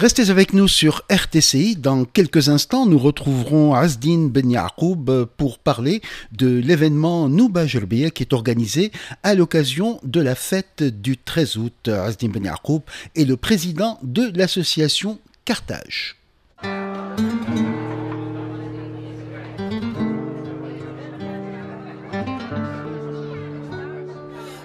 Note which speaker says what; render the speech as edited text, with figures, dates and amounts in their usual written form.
Speaker 1: Restez avec nous sur RTCI. Dans quelques instants, nous retrouverons Azdine Ben Yacoub pour parler de l'événement Nouba Jerbiya qui est organisé à l'occasion de la fête du 13 août. Azdine Ben Yacoub est le président de l'association Carthage.